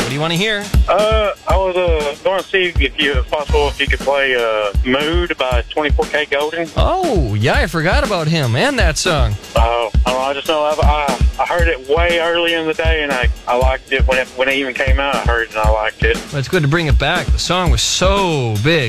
What do you want to hear? I was going to see if possible, if you could play Mood by 24K Golden. Oh, yeah, I forgot about him and that song. Oh, I just know I heard it way early in the day, and I liked it when it even came out. I heard it and I liked it. Well, it's good to bring it back. The song was so big.